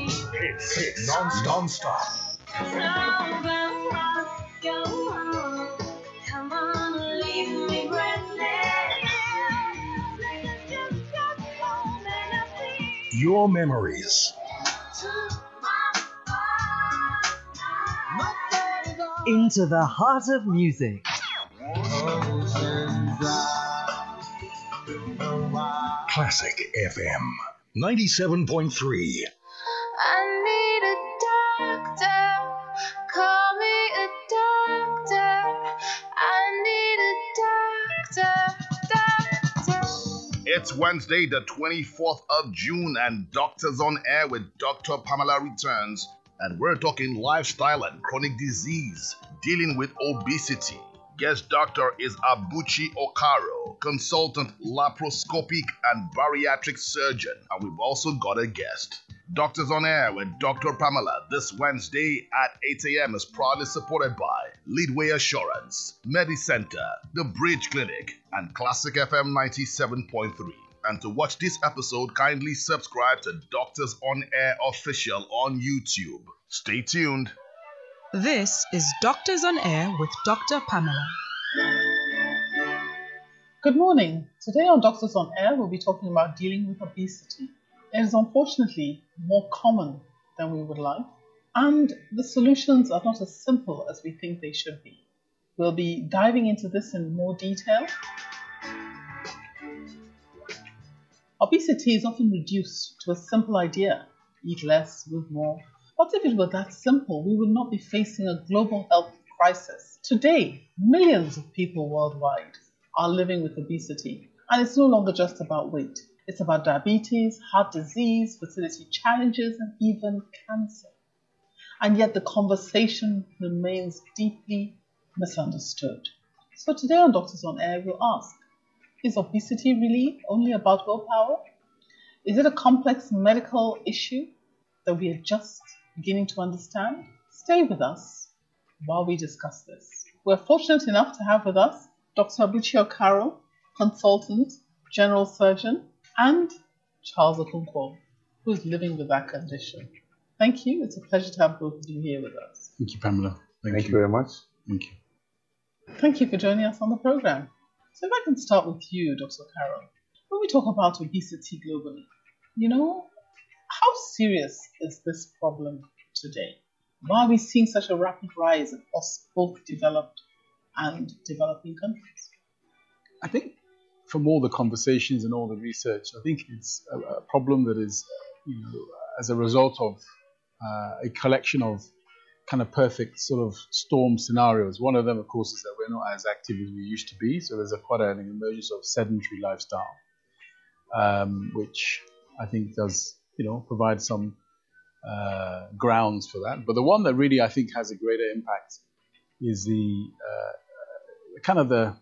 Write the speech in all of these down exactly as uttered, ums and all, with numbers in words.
It's, it's non-stop. non-stop. Come on, leave me breathless. Your memories. Into the heart of music. Classic F M ninety-seven point three. I need a doctor. Call me a doctor. I need a doctor. Doctor. It's Wednesday, the twenty-fourth of June, and Doctors on Air with Doctor Pamela returns. And we're talking lifestyle and chronic disease, dealing with obesity. Guest doctor is Abuchi Okaro, consultant laparoscopic and bariatric surgeon. And we've also got a guest. Doctors on Air with Doctor Pamela this Wednesday at eight a.m. is proudly supported by Leadway Assurance, MediCenter, The Bridge Clinic, and Classic F M ninety-seven point three. And to watch this episode, kindly subscribe to Doctors on Air Official on YouTube. Stay tuned. This is Doctors on Air with Doctor Pamela. Good morning. Today on Doctors on Air, we'll be talking about dealing with obesity. It is unfortunately more common than we would like, and the solutions are not as simple as we think they should be. We'll be diving into this in more detail. Obesity is often reduced to a simple idea: eat less, move more. What if it were that simple? We would not be facing a global health crisis. Today, millions of people worldwide are living with obesity, and it's no longer just about weight. It's about diabetes, heart disease, fertility challenges, and even cancer. And yet the conversation remains deeply misunderstood. So today on Doctors on Air, we'll ask, is obesity really only about willpower? Is it a complex medical issue that we are just beginning to understand? Stay with us while we discuss this. We're fortunate enough to have with us Doctor Abuchi Okaro, consultant, general surgeon, and Charles Okonkwo, who is living with that condition. Thank you. It's a pleasure to have both of you here with us. Thank you, Pamela. Thank, Thank you. you very much. Thank you. Thank you for joining us on the program. So if I can start with you, Doctor Okaro. When we talk about obesity globally, you know, how serious is this problem today? Why are we seeing such a rapid rise across both developed and developing countries? I think from all the conversations and all the research, I think it's a, a problem that is, you know, as a result of uh, a collection of kind of perfect sort of storm scenarios. One of them, of course, is that we're not as active as we used to be. So there's a quite an emergence of sedentary lifestyle, um, which I think does, you know, provide some uh, grounds for that. But the one that really I think has a greater impact is the uh, kind of the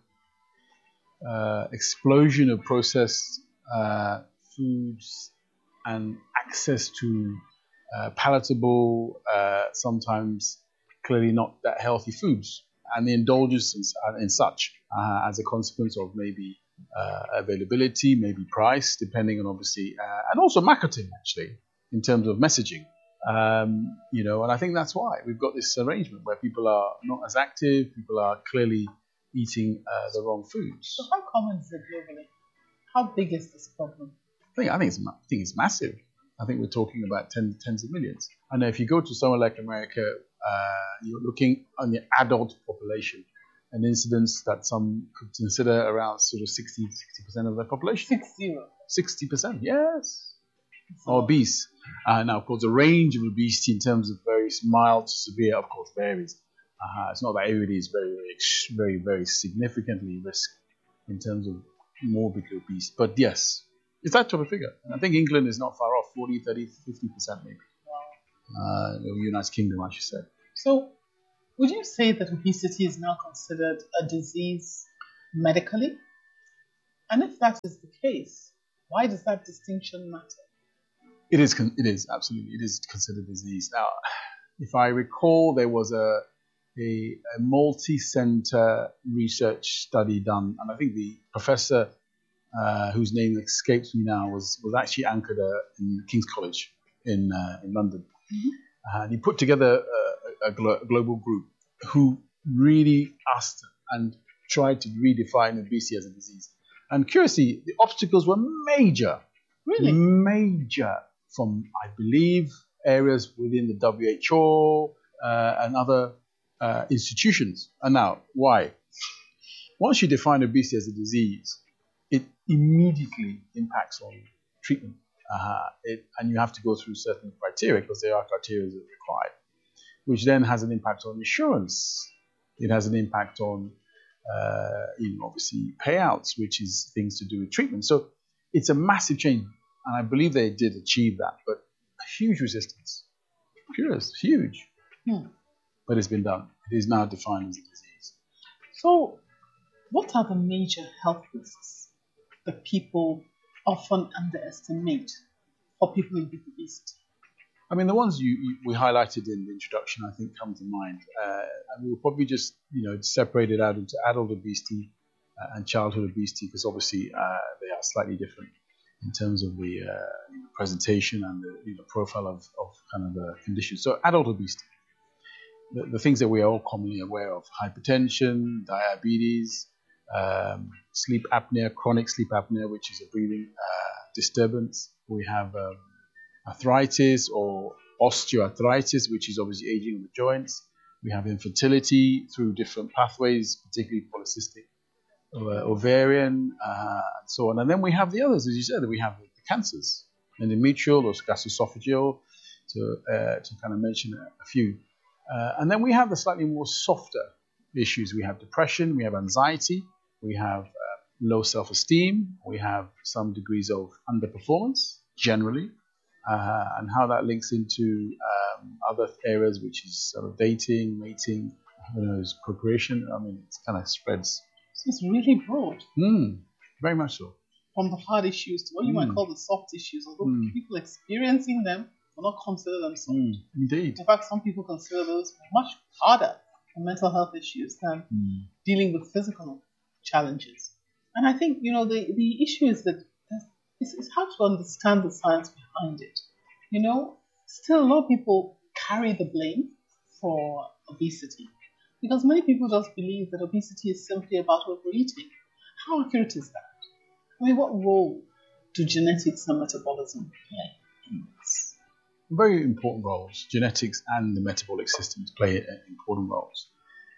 uh, explosion of processed uh, foods and access to uh, palatable, uh, sometimes clearly not that healthy foods, and the indulgence in, in such uh, as a consequence of maybe uh, availability, maybe price, depending on obviously, uh, and also marketing actually in terms of messaging. Um, you know, and I think that's why we've got this arrangement where people are not as active, people are clearly eating uh, the wrong foods. So how common is it globally? How big is this problem? I think I think it's I think it's massive. I think we're talking about ten, tens of millions. I know if you go to somewhere like America, uh, you're looking on the adult population, an incidence that some could consider around sort of sixty percent of the population. Six zero. sixty percent, yes. Or obese. Uh, now, of course, the range of obesity in terms of very mild to severe, of course, varies. Uh, it's not that everybody is very, very, very, very significantly risk in terms of morbidly obese. But yes, it's that type of figure. And I think England is not far off, forty, thirty, fifty percent maybe. Wow. Uh, the United Kingdom, I should say. So, would you say that obesity is now considered a disease medically? And if that is the case, why does that distinction matter? It is, it is, absolutely. It is considered a disease. Now, if I recall, there was a, a, a multi-center research study done, and I think the professor, uh, whose name escapes me now, was, was actually anchored uh, in King's College in uh, in London. Mm-hmm. Uh, and he put together a, a, glo- a global group who really asked and tried to redefine obesity as a disease. And curiously, the obstacles were major. Really? Major. From, I believe, areas within the W H O uh, and other uh, institutions. And now, why? Once you define obesity as a disease, it immediately impacts on treatment. Uh, it, and you have to go through certain criteria, because there are criteria that are required, which then has an impact on insurance. It has an impact on, uh, you know, obviously, payouts, which is things to do with treatment. So it's a massive change. And I believe they did achieve that, but a huge resistance. Curious, huge. Hmm. But it's been done. It is now defined as a disease. So, what are the major health risks that people often underestimate for people with obesity? I mean, the ones you, you we highlighted in the introduction, I think, come to mind. Uh, and we'll probably just, you know, separate it out into adult obesity uh, and childhood obesity, because obviously uh, they are slightly different in terms of the uh, presentation and the, you know, profile of, of kind of the condition. So adult obesity, the, the things that we are all commonly aware of: hypertension, diabetes, um, sleep apnea, chronic sleep apnea, which is a breathing uh, disturbance. We have um, arthritis or osteoarthritis, which is obviously aging of the joints. We have infertility through different pathways, particularly polycystic uh, ovarian, uh, and so on. And then we have the others, as you said, we have the cancers, endometrial or gastroesophageal, to, uh, to kind of mention a, a few. Uh, and then we have the slightly more softer issues. We have depression, we have anxiety, we have uh, low self-esteem, we have some degrees of underperformance, generally, uh, and how that links into um, other areas, which is sort of dating, mating, who knows, procreation. I mean, it kind of spreads. So it's really broad. Mm, very much so. From the hard issues to what you mm. might call the soft issues, although mm. people experiencing them will not consider them soft. Mm, indeed. In fact, some people consider those much harder for mental health issues than mm. dealing with physical challenges. And I think, you know, the, the issue is that it's, it's hard to understand the science behind it. You know, still a lot of people carry the blame for obesity, because many people just believe that obesity is simply about overeating. How accurate is that? I mean, what role do genetics and metabolism play in this? Very important roles. Genetics and the metabolic systems play important roles.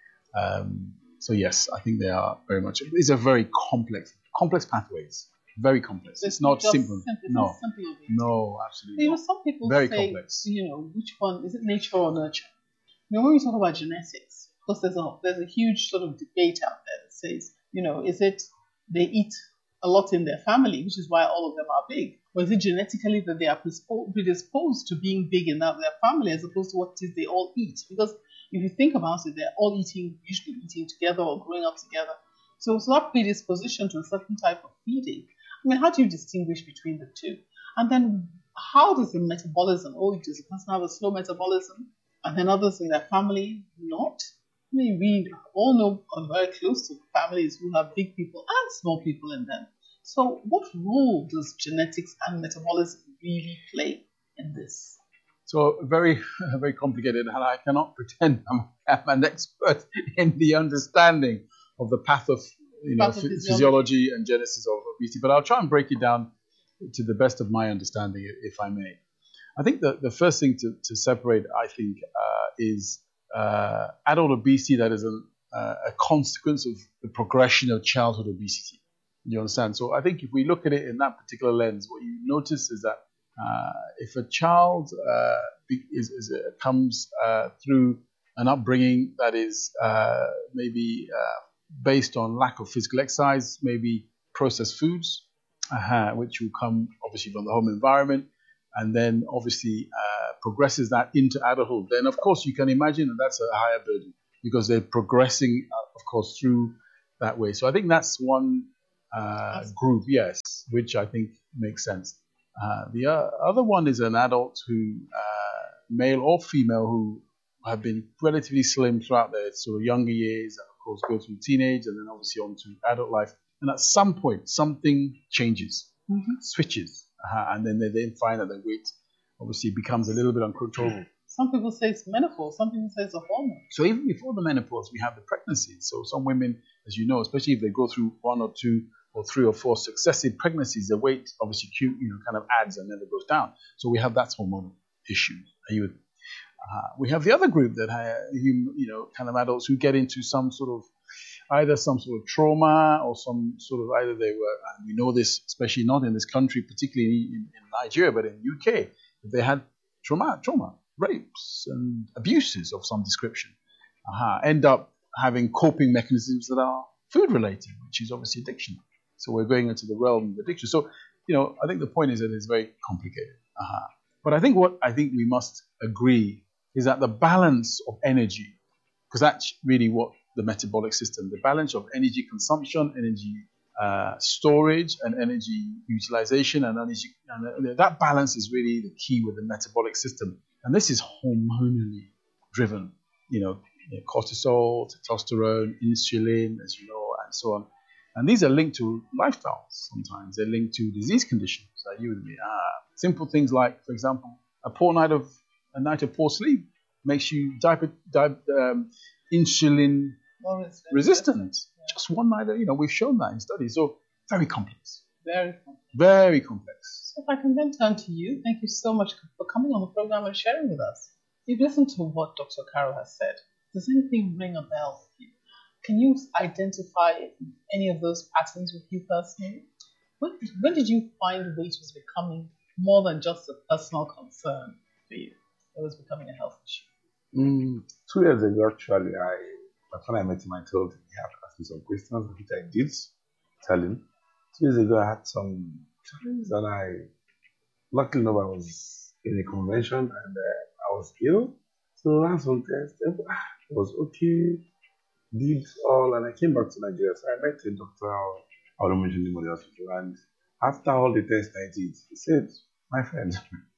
Um, so yes, I think they are very much. These are very complex, complex pathways. Very complex. It's, it's not simple. simple. No, it's simple no, absolutely. You know, not. some people very say, complex. you know, which one is it, nature or nurture? You know, when we talk about genetics, because there's a there's a huge sort of debate out there that says, you know, is it they eat a lot in their family, which is why all of them are big, or is it genetically that they are predisposed to being big in that their family, as opposed to what it is they all eat? Because if you think about it, they're all eating, usually eating together or growing up together. So, so that predisposition to a certain type of feeding. I mean, how do you distinguish between the two? And then how does the metabolism, oh, does a person have a slow metabolism and then others in their family not? I mean, we all know are very close to families who have big people and small people in them. So what role does genetics and metabolism really play in this? So very, very complicated, and I cannot pretend I'm, I'm an expert in the understanding of the path of, you know, physiology. physiology and genesis of obesity, but I'll try and break it down to the best of my understanding, if I may. I think that the first thing to, to separate, I think, uh, is uh, adult obesity that is a, uh, a consequence of the progression of childhood obesity. You understand? So I think if we look at it in that particular lens, what you notice is that uh, if a child uh, is, is uh, comes uh, through an upbringing that is uh, maybe uh, based on lack of physical exercise, maybe processed foods, uh, which will come obviously from the home environment, and then obviously uh, progresses that into adulthood, then of course you can imagine that that's a higher burden because they're progressing, uh, of course, through that way. So I think that's one uh, group, yes, which I think makes sense. Uh, the uh, other one is an adult who, uh, male or female, who have been relatively slim throughout their sort of younger years, and of course go through teenage and then obviously on to adult life. And at some point, something changes, mm-hmm. switches, uh, and then they then find that their weight obviously becomes a little bit uncontrollable. Some people say it's menopause. Some people say it's a hormone. So even before the menopause, we have the pregnancy. So some women, as you know, especially if they go through one or two or three or four successive pregnancies, the weight obviously you know kind of adds and never goes down. So we have that hormonal issue. Are you with me? Uh, we have the other group that have, you, you know, kind of adults who get into some sort of either some sort of trauma or some sort of either they were, and we know this, especially not in this country, particularly in, in Nigeria, but in U K, if they had trauma, trauma, rapes and abuses of some description, uh, end up having coping mechanisms that are food related, which is obviously addiction. So we're going into the realm of addiction. So, you know, I think the point is that it's very complicated. Uh, but I think what I think we must agree is that the balance of energy, because that's really what the metabolic system, the balance of energy consumption, energy uh, storage, and energy utilization, and energy, and that balance is really the key with the metabolic system. And this is hormonally driven, you know, you know, cortisol, testosterone, insulin, as you know, and so on. And these are linked to lifestyles. Sometimes they're linked to disease conditions. Like you and me. Ah, simple things like, for example, a poor night of a night of poor sleep makes you di- di- um, insulin resistant. Yeah. Just one night, you know, we've shown that in studies. So very complex. Very complex. Very complex. So if I can then turn to you, thank you so much for coming on the program and sharing with us. You've listened to what Doctor Carroll has said. Does anything ring a bell with you? Can you identify any of those patterns with you personally? When, when did you find weight was becoming more than just a personal concern for you? It was becoming a health issue. Mm, two years ago, actually, I when I met him, I told him he had asked me some questions, which I did tell him. Two years ago, I had some challenges, and I, luckily enough, I was in a convention and uh, I was ill. So I ran some tests, it was okay, did all, and I came back to Nigeria. So I met a doctor, I won't mention the name of the hospital, and after all the tests I did, he said, my friend,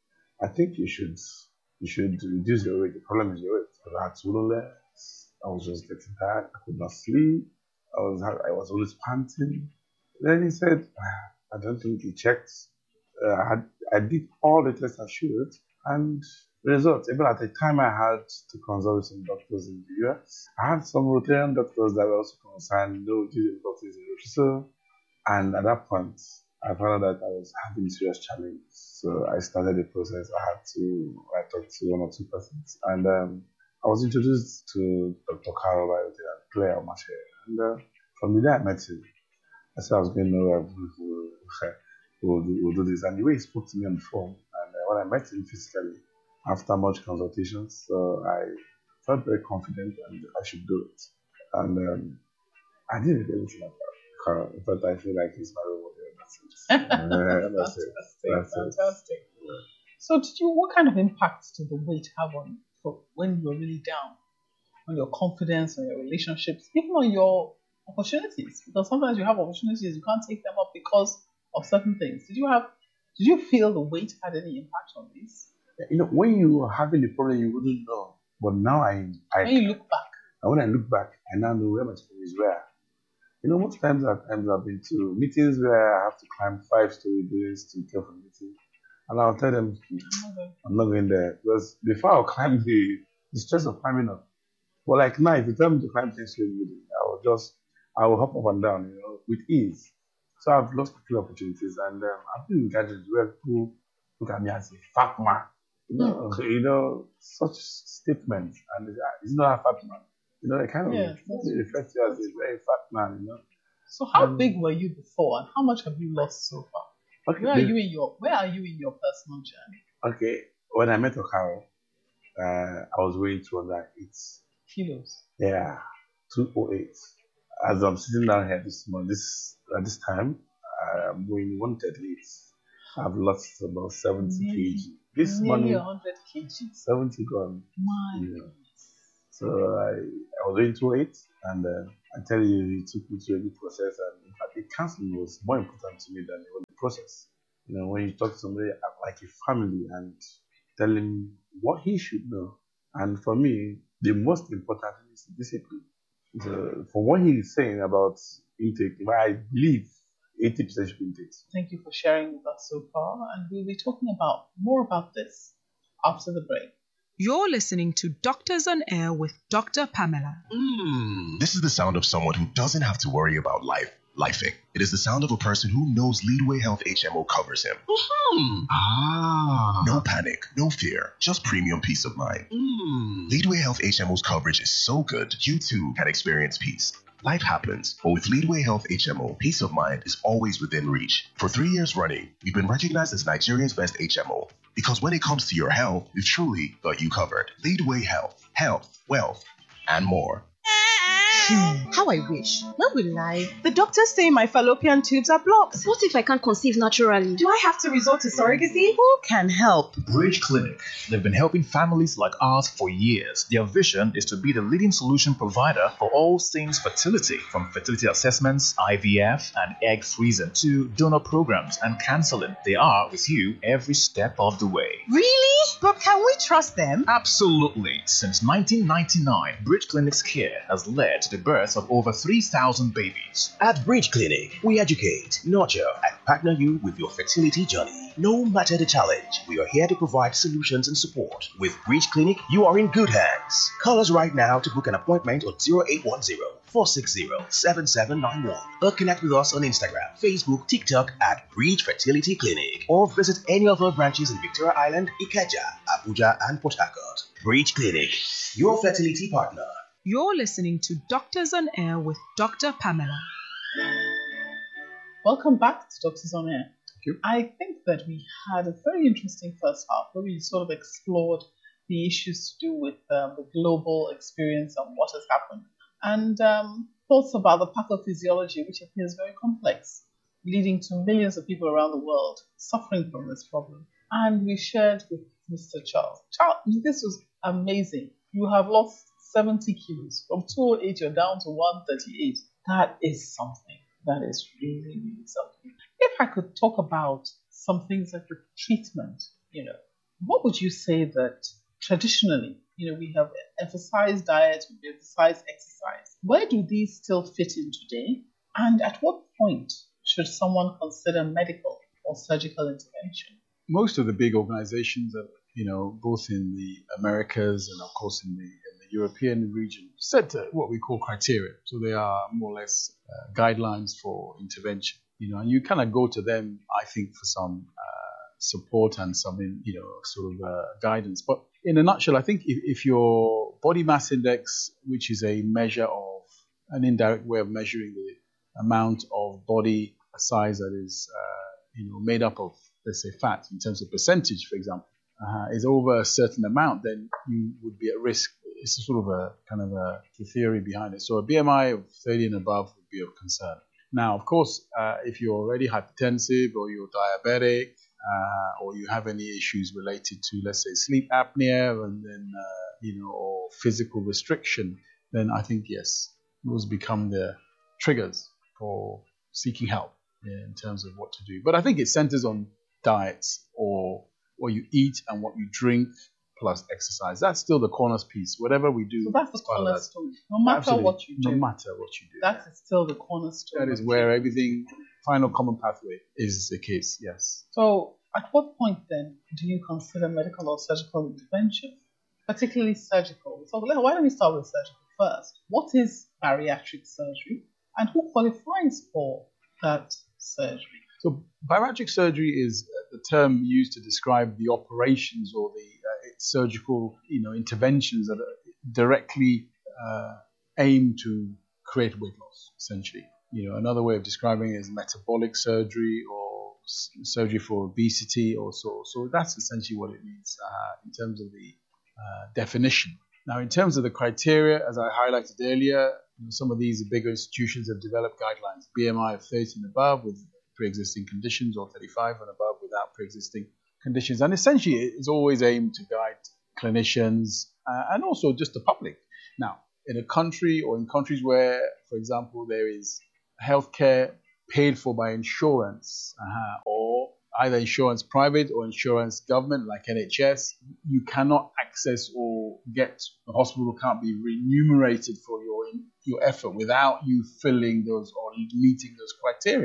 I think you should you should reduce your weight. The problem is your weight. I had swolleness. I was just getting tired. I could not sleep. I was I was always panting. Then he said, I don't think he checked. Uh, I had I did all the tests I should, and the results. Even at the time, I had to consult with some doctors in the U S. I had some Rotarian doctors that were also concerned. No, these doctors in Rochester. And at that point, I found out that I was having serious challenges. So I started the process. I had to, I talked to one or two persons. And um, I was introduced to Doctor Carroll by Claire Omashe. And uh, from the day I met him, I said I was going nowhere. We'll, we'll, do, we'll do this. And the way he spoke to me on the phone, and uh, when I met him physically, after much consultations, so I felt very confident and I should do it. And um, I didn't get anything like that. Carl, but I feel like he's my role model. That's it. Uh, that's it. That's Fantastic. it. Yeah. So, did you? What kind of impact did the weight have on for when you were really down, on your confidence, on your relationships, even on your opportunities? Because sometimes you have opportunities, you can't take them up because of certain things. Did you have? Did you feel the weight had any impact on this? You know, when you were having the problem, you wouldn't know. But now I, I when you look back, and when I look back, I now know where my problem is where. You know, most times at times I've been to meetings where I have to climb five story buildings to get for meeting. And I'll tell them, I'm not going there. Because before I'll climb the, the stress of climbing up. But like now, if you tell me to climb ten story building, I will just, I will hop up and down, you know, with ease. So I've lost a few opportunities. And um, I've been in gadgets where people look at me as a fat man. You know, mm. you know such statements. And it's not a fat man. You know, they kind of yeah, refer to you as a very fat man, you know. So how um, big were you before, and how much have you lost so far? Okay, where are you in your Where are you in your personal journey? Okay, when I met Okaro, uh, I was weighing two hundred eight kilos. Yeah, two oh eight. As I'm sitting down here this morning, this at this time, I'm weighing one thirty-eight. I've lost about seventy kilograms. This Nearly morning, one hundred kilograms. seventy gone. My yeah. goodness. So I, I was weighing two oh eight, and uh, I tell you, it took me through a good process. And in fact, the counseling was more important to me than even the process. You know, when you talk to somebody like a family and tell him what he should know. And for me, the most important thing is discipline. So, from what he is saying about intake, I believe eighty percent should be in it. Thank you for sharing with us so far, and we'll be talking about more about this after the break. You're listening to Doctors on Air with Doctor Pamela. Mm, this is the sound of someone who doesn't have to worry about life. Lifing. It is the sound of a person who knows Leadway Health H M O covers him. Mm-hmm. Ah. No panic, no fear, just premium peace of mind. Mm. Leadway Health H M O's coverage is so good, you too can experience peace. Life happens, but with Leadway Health H M O, peace of mind is always within reach. For three years running, we've been recognized as Nigeria's best H M O. Because when it comes to your health, we've truly got you covered. Leadway Health, health, wealth, and more. How I wish. When will I? The doctors say my fallopian tubes are blocked. What if I can't conceive naturally? Do I have to resort to surrogacy? Who can help? Bridge Clinic. They've been helping families like ours for years. Their vision is to be the leading solution provider for all things fertility, from fertility assessments, I V F, and egg freezing to donor programs and counseling. They are with you every step of the way. Really? But can we trust them? Absolutely. Since nineteen ninety-nine, Bridge Clinic's care has led to the birth of over three thousand babies. At Bridge Clinic, we educate, nurture, and partner you with your fertility journey. No matter the challenge, we are here to provide solutions and support. With Bridge Clinic, you are in good hands. Call us right now to book an appointment on zero eight one zero, four six zero, seven seven nine one or connect with us on Instagram, Facebook, TikTok at Bridge Fertility Clinic, or visit any of our branches in Victoria Island, Ikeja, Abuja, and Port Harcourt. Bridge Clinic, your fertility partner. You're listening to Doctors on Air with Doctor Pamela. Welcome back to Doctors on Air. Thank you. I think that we had a very interesting first half where we sort of explored the issues to do with um, the global experience and what has happened, and um, thoughts about the pathophysiology, which appears very complex, leading to millions of people around the world suffering from this problem. And we shared with Mister Charles. Charles, this was amazing. You have lost seventy kilos. From two oh eight, you're down to one thirty-eight. That is something. That is really, really something. If I could talk about some things like the treatment, you know, what would you say that traditionally, you know, we have emphasized diet, we emphasized exercise. Where do these still fit in today? And at what point should someone consider medical or surgical intervention? Most of the big organizations that, you know, both in the Americas and of course in the, in the European region, set uh, what we call criteria. So they are more or less uh, guidelines for intervention. You know, and you kind of go to them, I think, for some uh, support and some, you know, sort of uh, guidance. But in a nutshell, I think if, if your body mass index, which is a measure of an indirect way of measuring the amount of body size that is, uh, you know, made up of, let's say, fat in terms of percentage, for example, uh, is over a certain amount, then you would be at risk. It's a sort of a kind of a theory behind it. So a B M I of thirty and above would be of concern. Now, of course, uh, if you're already hypertensive or you're diabetic uh, or you have any issues related to, let's say, sleep apnea and then, uh, you know, or physical restriction, then I think, yes, those become the triggers for seeking help in terms of what to do. But I think it centers on diets or what you eat and what you drink plus exercise. That's still the cornerpiece. Whatever we do. So that's the cornerstone. No matter Absolutely. what you do. No matter what you do. That is still the cornerstone. That is where everything, final common pathway is the case, yes. So at what point then do you consider medical or surgical intervention, particularly surgical? So why don't we start with surgical first? What is bariatric surgery and who qualifies for that surgery? So bariatric surgery is the term used to describe the operations or the uh, surgical, you know, interventions that are directly uh, aim to create weight loss, essentially. You know, another way of describing it is metabolic surgery or s- surgery for obesity or so. So that's essentially what it means uh, in terms of the uh, definition. Now, in terms of the criteria, as I highlighted earlier, you know, some of these bigger institutions have developed guidelines, B M I of thirty and above with pre-existing conditions or thirty-five and above without pre-existing conditions. And essentially, it's always aimed to guide clinicians uh, and also just the public. Now, in a country or in countries where, for example, there is healthcare paid for by insurance uh, or either insurance private or insurance government like N H S, you cannot access or get, the hospital can't be remunerated for your your effort without you filling those or meeting those criteria.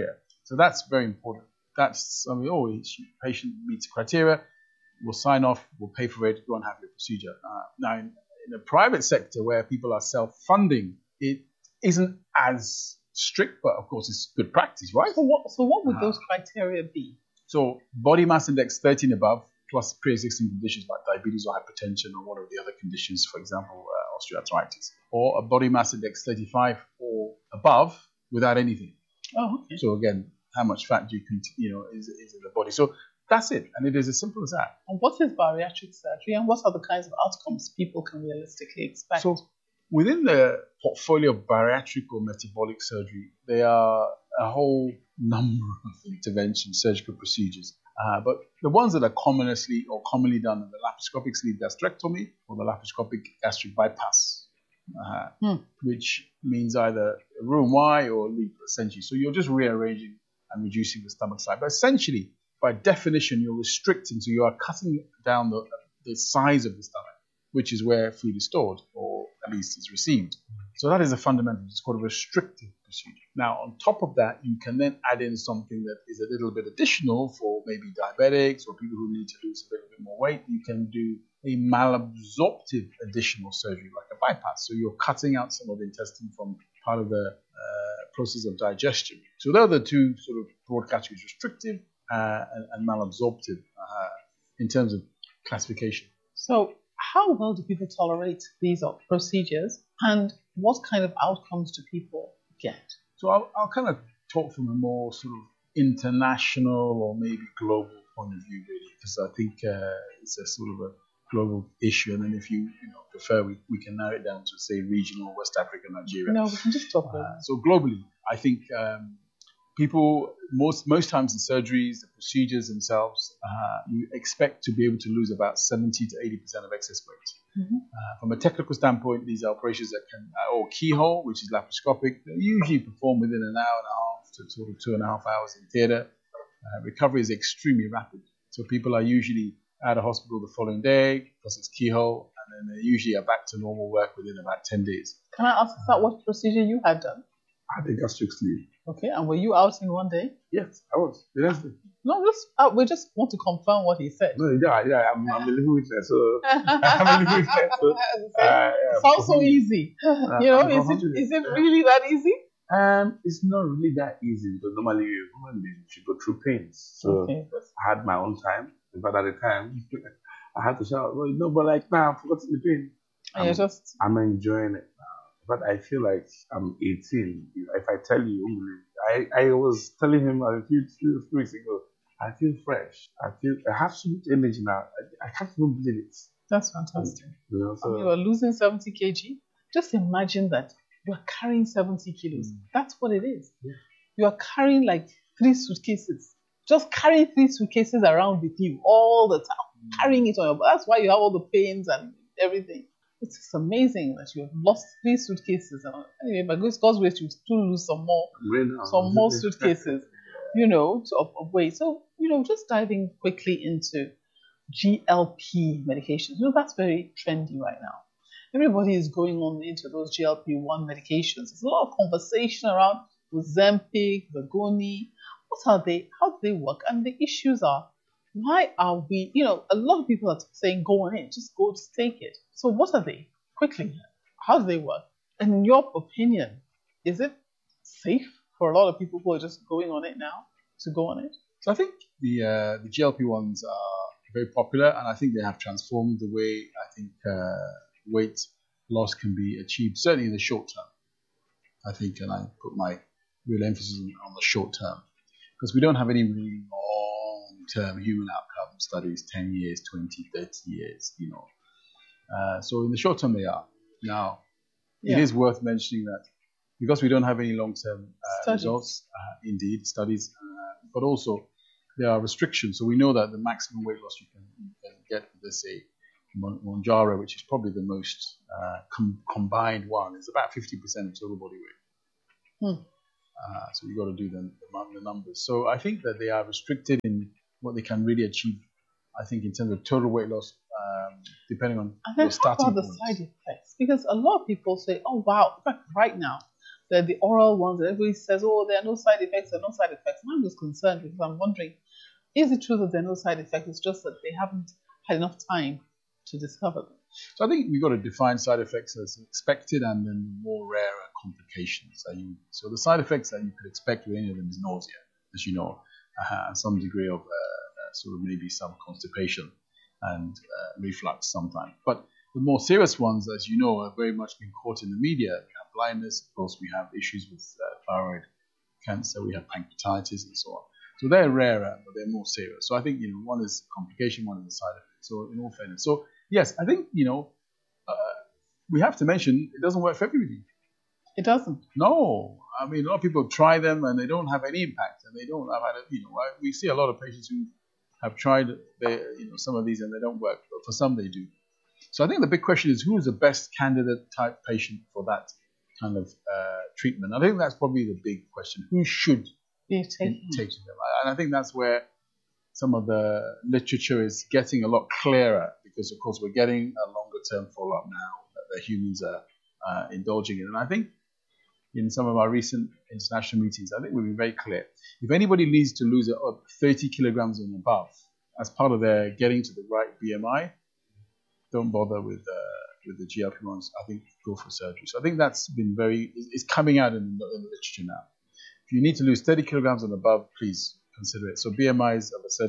So that's very important. That's, I mean, oh, each patient meets the criteria, we'll sign off, we'll pay for it, go and have your procedure. Uh, now, in, in the private sector where people are self-funding, it isn't as strict, but of course it's good practice, right? So what, so what would Uh, those criteria be? So body mass index thirteen above, plus pre-existing conditions like diabetes or hypertension or one of the other conditions, for example, uh, osteoarthritis, or a body mass index thirty-five or above without anything. Oh, okay. So again, how much fat do you cont- you know is, is in the body? So that's it, and it is as simple as that. And what is bariatric surgery, and what are the kinds of outcomes people can realistically expect? So within the portfolio of bariatric or metabolic surgery, there are a whole number of interventions, surgical procedures. Uh, but the ones that are commonly or commonly done are the laparoscopic sleeve gastrectomy or the laparoscopic gastric bypass, uh, Hmm. which means either Roux-en-Y or leap, essentially. So you're just rearranging and reducing the stomach size. But essentially, by definition, you're restricting, so you are cutting down the, the size of the stomach, which is where food is stored, or at least is received. So that is a fundamental, it's called a restrictive procedure. Now, on top of that, you can then add in something that is a little bit additional for maybe diabetics or people who need to lose a little bit more weight. You can do a malabsorptive additional surgery, like a bypass. So you're cutting out some of the intestine from part of the uh, process of digestion. So those are the two sort of broad categories, restrictive uh, and, and malabsorptive uh, in terms of classification. So how well do people tolerate these procedures, and what kind of outcomes do people get? So I'll, I'll kind of talk from a more sort of international or maybe global point of view, really, because I think uh, it's a sort of a global issue. And then if you, you know, prefer, we, we can narrow it down to, say, regional, West Africa, Nigeria. No, we can just talk about Uh, so globally, I think um, people, most most times in surgeries, the procedures themselves, uh, you expect to be able to lose about seventy to eighty percent of excess weight. Mhm. Uh, from a technical standpoint, these are operations that can, uh, or keyhole, which is laparoscopic, they're usually performed within an hour and a half to sort of two and a half hours in theatre. Uh, recovery is extremely rapid. So people are usually out of hospital the following day because it's keyhole, and then they usually are back to normal work within about ten days. Can I ask that what procedure you had done? I had a gastric sleeve. Okay, and were you out in one day? Yes, I was. The next day. No, just uh, we just want to confirm what he said. No, yeah, yeah, I'm, I'm a living witness. So I'm a living witness. So, uh, yeah, It sounds so easy. Uh, you know, I'm is it confident. is it really that easy? Um, it's not really that easy because normally you're a human being, you should go through pains. So Okay. I had my own time. In fact, at the time, I had to shout, well, no, but like now, I've forgotten the pain. And you're I'm, just I'm enjoying it now. But I feel like I'm eighteen. If I tell you, you won't believe it. I, I was telling him a few, few weeks ago, I feel fresh. I feel I have so much energy now. I, I can't even believe it. that's fantastic. You know, so You are losing seventy kilograms. Just imagine that you are carrying seventy kilos. That's what it is. Yeah. You are carrying like three suitcases. Just carrying three suitcases around with you all the time. Carrying it on your back. That's why you have all the pains and everything. It's just amazing that you have lost three suitcases. And anyway, by God's God's grace, you still lose some more, right now, some more suitcases, you know, to, of, of weight. So, you know, just diving quickly into G L P medications. You know, that's very trendy right now. Everybody is going on into those G L P one medications. There's a lot of conversation around Ozempic, Wegovy. What are they? How do they work? And the issues are, why are we, you know, a lot of people are saying, go on it, just go, just take it. So what are they? Quickly, how do they work? And in your opinion, is it safe for a lot of people who are just going on it now to go on it? So I think the uh, the G L P ones are very popular, and I think they have transformed the way I think uh, weight loss can be achieved, certainly in the short term. I think, and I put my real emphasis on, on the short term, because we don't have any really long-term human outcome studies, ten years, twenty, thirty years, you know. Uh, so in the short term they are. Now, Yeah. it is worth mentioning that because we don't have any long-term uh, Studies. results, uh, indeed, studies, uh, but also there are restrictions. So we know that the maximum weight loss you can, you can get with, let's say, Mon- Mounjaro, which is probably the most uh, com- combined one, is about fifty percent of total body weight. Hmm. Uh, so you've got to do the, the, the numbers. So I think that they are restricted in what they can really achieve, I think, in terms of total weight loss, um, depending on And then your how starting about the point. side effects? Because a lot of people say, oh, wow, in fact, right now, There are the oral ones, and everybody says, oh, there are no side effects, there are no side effects. And I'm just concerned because I'm wondering, is it true that there are no side effects? It's just that they haven't had enough time to discover them. So I think we've got to define side effects as expected and then more rarer complications. So, you, so the side effects that you could expect with any of them is nausea, as you know, uh, and some degree of uh, uh, sort of maybe some constipation and uh, reflux sometimes. But the more serious ones, as you know, have very much been caught in the media. We have blindness, of course, we have issues with uh, thyroid cancer, we have pancreatitis and so on. So they're rarer, but they're more serious. So I think, you know, one is complication, one is a side effect. So in all fairness. So yes, I think, you know, uh, we have to mention it doesn't work for everybody. It doesn't. No. I mean, a lot of people try them and they don't have any impact. And they don't have, you know, I, we see a lot of patients who have tried they, you know, some of these and they don't work. But for some, they do. So I think the big question is who is the best candidate type patient for that kind of uh, treatment? I think that's probably the big question. Who should be taking them? And I think that's where some of the literature is getting a lot clearer because, of course, we're getting a longer term follow-up now that the humans are uh, indulging in. And I think in some of our recent international meetings, I think we've been very clear. If anybody needs to lose thirty kilograms and above as part of their getting to the right B M I, don't bother with uh, with the G L P ones. I think go for surgery. So I think that's been very, it's coming out in the, in the literature now. If you need to lose thirty kilograms and above, please consider it. So B M Is of a certain